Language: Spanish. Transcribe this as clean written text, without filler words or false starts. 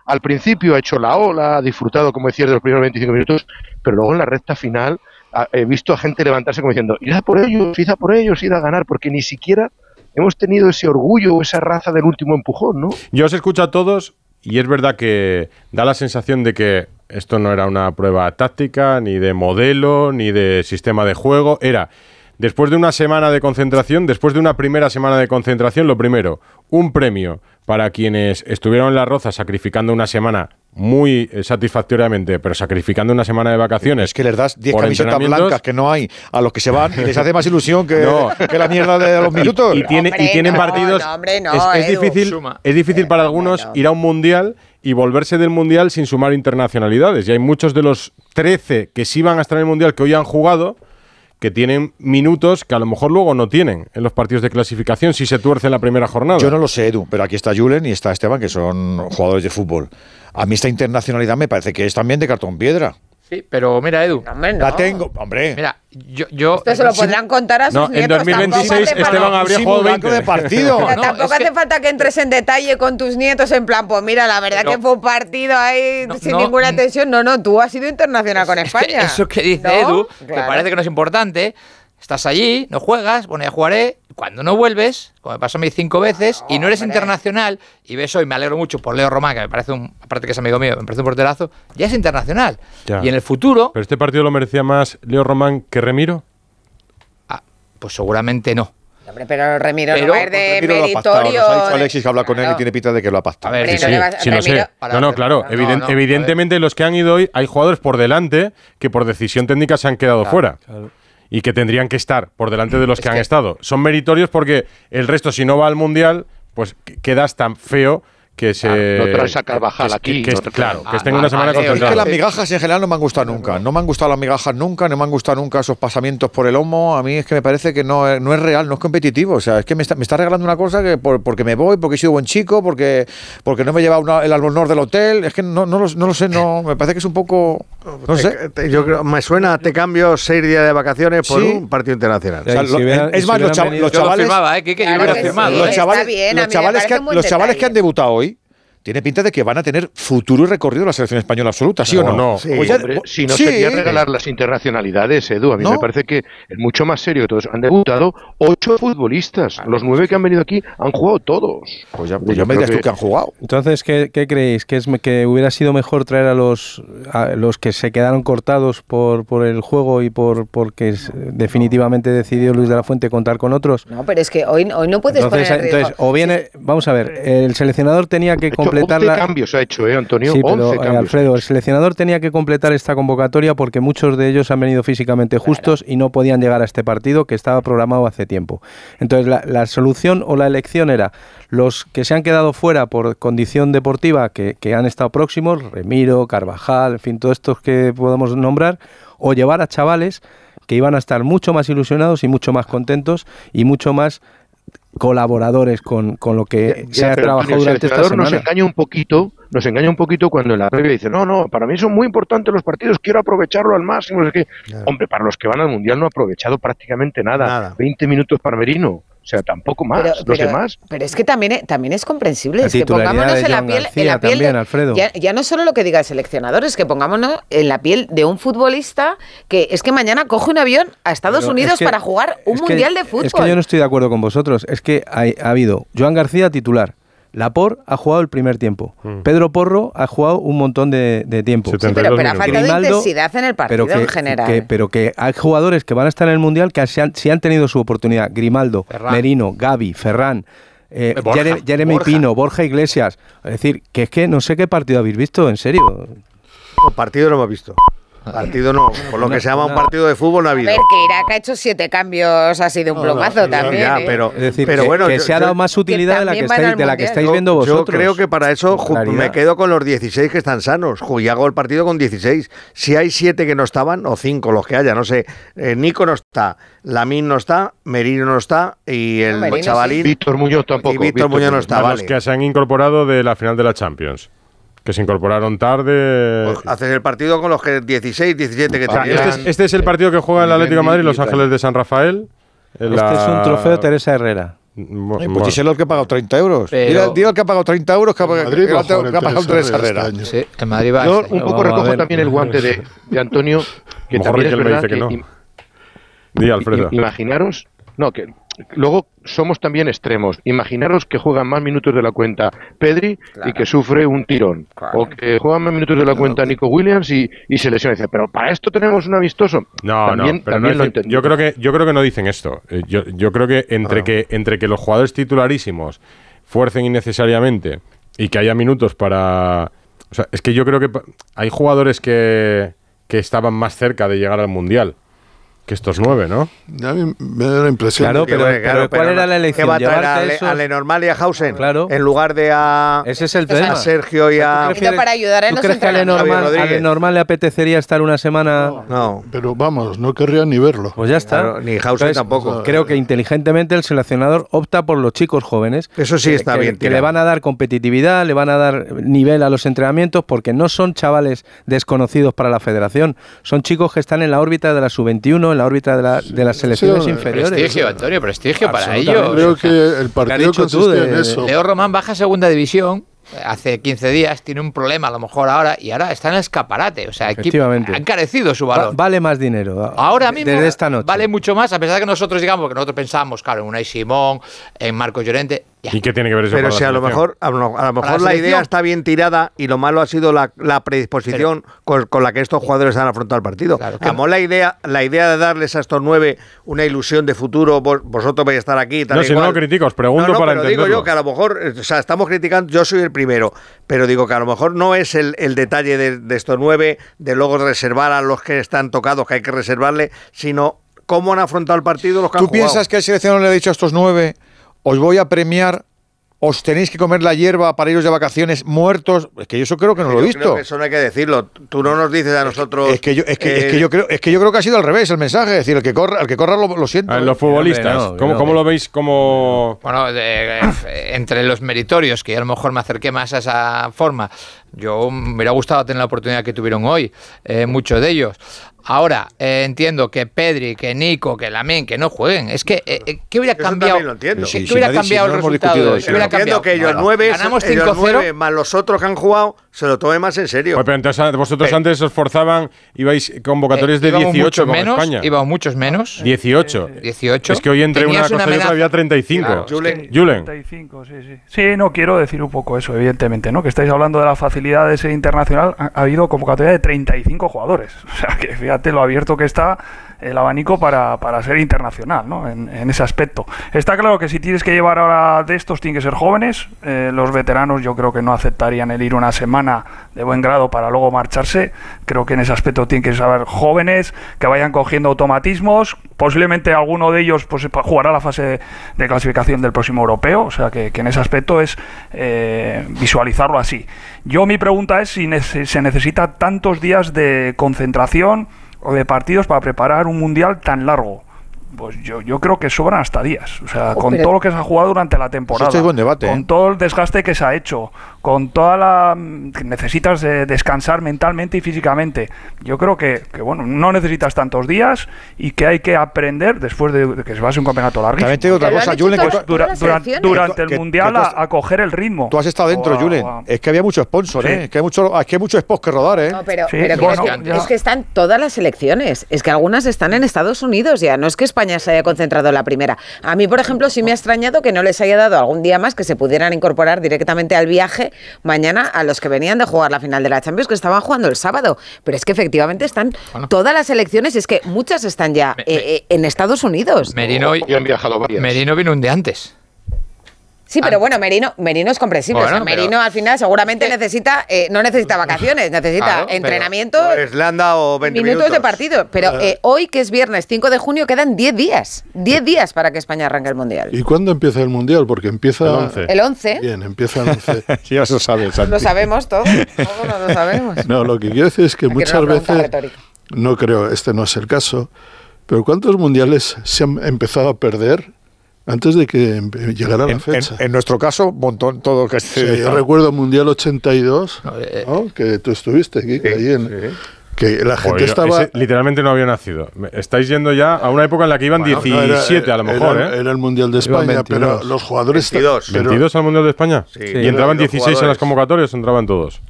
al principio ha hecho la ola, ha disfrutado, como decías, de los primeros 25 minutos, pero luego en la recta final he visto a gente levantarse como diciendo, id a por ellos, id a ganar, porque ni siquiera hemos tenido ese orgullo o esa raza del último empujón, ¿no? Yo os escucho a todos y es verdad que da la sensación de que esto no era una prueba táctica, ni de modelo, ni de sistema de juego, era... Después de una semana de concentración, después de una primera semana de concentración, lo primero, un premio para quienes estuvieron en La Roza sacrificando una semana muy satisfactoriamente, pero sacrificando una semana de vacaciones. Es que les das 10 camisetas blancas que no hay a los que se van y les hace más ilusión que la mierda de los minutos. Y tienen partidos... Es difícil para algunos ir a un mundial y volverse del mundial sin sumar internacionalidades. Y hay muchos de los 13 que sí van a estar en el mundial que hoy han jugado que tienen minutos que a lo mejor luego no tienen en los partidos de clasificación si se tuerce en la primera jornada. Yo no lo sé, Edu, pero aquí está Julen y está Esteban, que son jugadores de fútbol. A mí esta internacionalidad me parece que es también de cartón piedra. Sí, pero mira, Edu. Hombre, no. La tengo, hombre. Mira, yo esto se lo podrán contar a sus nietos. En 2026 Esteban habría jugado 20 de partido. Pero tampoco hace falta que entres en detalle con tus nietos en plan, pues mira, la verdad que fue un partido ahí sin ninguna tensión. No, tú has sido internacional con España. Eso que dice Edu, que parece que no es importante. Estás allí, no juegas, bueno, ya jugaré. Cuando no vuelves, como me pasó a mí 5 veces, y no eres internacional, y ves hoy, me alegro mucho por Leo Román, que me parece aparte que es amigo mío, me parece un porterazo, ya es internacional. Ya. Y en el futuro... ¿Pero este partido lo merecía más Leo Román que Remiro? Pues seguramente no. Hombre, pero Remiro no es de meritorio. Nos ha dicho Alexis que habla con él y tiene pinta de que lo ha pastado. A ver, sí, lo sé. Claro. Evidentemente los que han ido hoy, hay jugadores por delante que por decisión técnica se han quedado fuera. Claro. Y que tendrían que estar por delante de los que han estado. Son meritorios porque el resto, si no va al Mundial, pues quedas tan feo que se... No traes a Carvajal aquí. Que estén una semana concentrados. Es que las migajas en general no me han gustado nunca. No me han gustado las migajas nunca, no me han gustado nunca esos pasamientos por el lomo. A mí es que me parece que no es real, no es competitivo. O sea, es que me está regalando una cosa que porque me voy, porque he sido buen chico, porque no me he llevado el albornoz del hotel. Es que no lo sé, me parece que es un poco... No sé. Yo creo, me suena, te cambio 6 días de vacaciones por un partido internacional. O sea, es más, los chavales... Yo lo firmaba, que yo hubiera firmado. Los chavales que han debutado hoy tiene pinta de que van a tener futuro y recorrido en la selección española absoluta, ¿sí o no? No. Sí. Hombre, si no sería regalar las internacionalidades, Edu. A mí me parece que es mucho más serio que todos. Han debutado 8 futbolistas. Los 9 que han venido aquí han jugado todos. Pues ya me dirás tú que han jugado. Entonces, ¿qué creéis? ¿Que hubiera sido mejor traer a los que se quedaron cortados por el juego y porque definitivamente decidió Luis de la Fuente contar con otros? No, pero es que hoy no puedes poner en riesgo. Entonces, o viene... Vamos a ver, el seleccionador tenía que completar 11 cambios ha hecho, Antonio. Sí, pero 11 cambios. Alfredo, el seleccionador tenía que completar esta convocatoria porque muchos de ellos han venido físicamente justos y no podían llegar a este partido que estaba programado hace tiempo. Entonces, la solución o la elección era los que se han quedado fuera por condición deportiva, que han estado próximos, Remiro, Carvajal, en fin, todos estos que podemos nombrar, o llevar a chavales que iban a estar mucho más ilusionados y mucho más contentos y mucho más colaboradores con lo que se ha trabajado durante esta semana. Nos engaña un poquito cuando en la previa dice, no, para mí son muy importantes los partidos, quiero aprovecharlo al máximo, no sé qué. Hombre, para los que van al Mundial no ha aprovechado prácticamente nada. 20 minutos para Merino. O sea, tampoco más, los demás. Pero es que también es comprensible. Es que pongámonos en la piel también, Alfredo. Ya no solo lo que diga el seleccionador, es que pongámonos en la piel de un futbolista que es que mañana coge un avión a Estados Unidos para jugar un Mundial de fútbol. Es que yo no estoy de acuerdo con vosotros. Es que ha habido Joan García titular. Laporte ha jugado el primer tiempo. Pedro Porro ha jugado un montón de tiempo. Sí, pero ha faltado intensidad en el partido en general. Pero que hay jugadores que van a estar en el Mundial que sí han tenido su oportunidad. Grimaldo, Ferran. Merino, Gavi, Ferran, Jeremy Borja. Pino, Borja Iglesias. Es decir, que es que no sé qué partido habéis visto, en serio. Partido no hemos visto. Partido no, por lo que se llama un partido de fútbol no ha habido. A ver, que Irak ha hecho 7 cambios así de un plumazo también. Ya, es decir, que se ha dado más utilidad de la que estáis viendo vosotros. Yo creo que para eso me quedo con los 16 que están sanos. Y hago el partido con 16. Si hay 7 que no estaban, o 5, los que haya, no sé. Nico no está, Lamine no está, Merino no está, y el chavalín... Víctor Muñoz tampoco. Y Víctor Muñoz no está, Los que se han incorporado de la final de la Champions. Que se incorporaron tarde. Pues haces el partido con los que 16, 17 que tenían. Este es el partido que juega el Atlético de Madrid, Los Ángeles de San Rafael. Este es un trofeo Teresa Herrera. Pues díselo al que ha pagado 30 euros. Pero... Dile al que ha pagado 30 euros que ha pagado 3 Herrera. Sí, el Madrid va. Yo un poco recojo también el guante de Antonio, que también es verdad que... Di, Alfredo. Imaginaros... No, que luego somos también extremos. Imaginaros que juegan más minutos de la cuenta Pedri y que sufre un tirón. O que juegan más minutos de la cuenta Nico Williams y se lesiona. Dice, pero para esto tenemos un amistoso. También lo dicen, yo creo que no dicen esto. Yo creo que entre que los jugadores titularísimos fuercen innecesariamente y que haya minutos para... O sea, es que yo creo que hay jugadores que estaban más cerca de llegar al Mundial que estos 9, ¿no? A mí me da la impresión. Claro, pero ¿cuál era la elección? ¿Qué va a traer a Lenormand y a Hausen? Claro. En lugar de a... Ese es el tema. A Sergio y a... Para ayudar en ¿Tú los crees que a Lenormand le apetecería estar una semana? No. Pero vamos, no querría ni verlo. Pues ya está. Claro, ni Hausen tampoco. Creo que inteligentemente el seleccionador opta por los chicos jóvenes. Eso sí está bien. Que le van a dar competitividad, le van a dar nivel a los entrenamientos, porque no son chavales desconocidos para la federación. Son chicos que están en la órbita de la sub-21, en la órbita de las selecciones inferiores. Prestigio, Antonio, prestigio para ellos. Creo que el partido consiste en eso. Leo Román baja a segunda división hace 15 días, tiene un problema a lo mejor ahora, y ahora está en el escaparate. O sea, ha encarecido su valor. Vale más dinero. Ahora mismo desde esta noche vale mucho más, a pesar de que nosotros digamos que nosotros pensamos, claro, en Unai Simón, en Marcos Llorente. ¿Y qué tiene que ver eso pero con si a lo mejor la idea está bien tirada y lo malo ha sido la predisposición con la que estos jugadores han afrontado el partido. Claro, la idea de darles a estos 9 una ilusión de futuro, vosotros vais a estar aquí. Tal no, si no lo critico, os pregunto para entenderlo. Digo yo que a lo mejor, o sea, estamos criticando, yo soy el primero, pero digo que a lo mejor no es el detalle de estos 9, de luego reservar a los que están tocados, que hay que reservarle, sino cómo han afrontado el partido los que han jugado. ¿Tú piensas que el seleccionador le ha dicho a estos 9... os voy a premiar, os tenéis que comer la hierba para iros de vacaciones muertos? Es que yo eso creo que no lo he visto. Creo que eso no hay que decirlo. Tú no nos dices a nosotros... Es que yo creo que ha sido al revés el mensaje. Es decir, el que corra lo siento. Los futbolistas, ¿cómo lo veis? Bueno, entre los meritorios, que a lo mejor me acerqué más a esa forma, yo me hubiera gustado tener la oportunidad que tuvieron hoy, muchos de ellos. Ahora, entiendo que Pedri, que Nico, que Lamine, que no jueguen. Es que, ¿qué hubiera cambiado? Lo entiendo. ¿Qué hubiera cambiado el resultado? Entiendo que ellos 9 más los otros que han jugado se lo tomen más en serio. Pues, pero entonces vosotros antes os forzaban, ibais convocatorias de 18 con España. Íbamos muchos menos. 18. Es que hoy entre una cosa y otra había 35. Claro, Julen. 35, sí. Sí, no quiero decir un poco eso, evidentemente, ¿no? Que estáis hablando de la facilidad de ser internacional. Ha habido convocatoria de 35 jugadores. O sea, que fíjate lo abierto que está el abanico para ser internacional, ¿no? En ese aspecto. Está claro que si tienes que llevar ahora de estos, tienen que ser jóvenes. Los veteranos yo creo que no aceptarían el ir una semana de buen grado para luego marcharse. Creo que en ese aspecto tienen que saber jóvenes, que vayan cogiendo automatismos. Posiblemente alguno de ellos pues jugará la fase de clasificación del próximo europeo. O sea que en ese aspecto es visualizarlo así. Mi pregunta es si se necesita tantos días de concentración o de partidos para preparar un mundial tan largo. Pues yo creo que sobran hasta días. O sea, con todo lo que se ha jugado durante la temporada, este es buen debate, con todo el desgaste que se ha hecho, con toda la... necesitas descansar mentalmente y físicamente. Yo creo que bueno, no necesitas tantos días y que hay que aprender después de que se va a ser un campeonato larguísimo. También te digo otra cosa, Julen, durante el mundial a coger el ritmo. Tú has estado dentro, Julen. Es que había mucho sponsor, sí. Es que hay mucho spot que rodar, No, pero es que están todas las selecciones. Es que algunas están en Estados Unidos ya. No es que España se haya concentrado en la primera. A mí, por ejemplo, sí me ha extrañado que no les haya dado algún día más que se pudieran incorporar directamente al viaje mañana a los que venían de jugar la final de la Champions, que estaban jugando el sábado. Pero es que efectivamente están todas las selecciones, y es que muchas están ya en Estados Unidos. Merino han viajado varias. Merino vino un día antes. Sí, pero bueno, Merino es comprensible. Bueno, o sea, Merino al final seguramente no necesita vacaciones, necesita entrenamiento. Pues le han dado 20 minutos de partido. Pero hoy, que es viernes 5 de junio, quedan 10 días. 10 días para que España arranque el Mundial. ¿Y cuándo empieza el Mundial? Porque empieza... El 11. Bien, empieza el 11. Sí, ya se sabe, Santi. Lo sabemos todos. Todos no lo sabemos. No, lo que quiero decir es que muchas veces... No creo, este no es el caso. Pero ¿cuántos mundiales se han empezado a perder antes de que llegara la fecha? En nuestro caso, un montón todo que yo recuerdo Mundial 82, ¿no? Que tú estuviste aquí, que la gente estaba... literalmente no había nacido. Estáis yendo ya a una época en la que iban 17 a lo mejor, Era el Mundial de España, pero los jugadores... 22. ¿22 al Mundial de España? Sí. ¿Y entraban 16 en las convocatorias o entraban todos?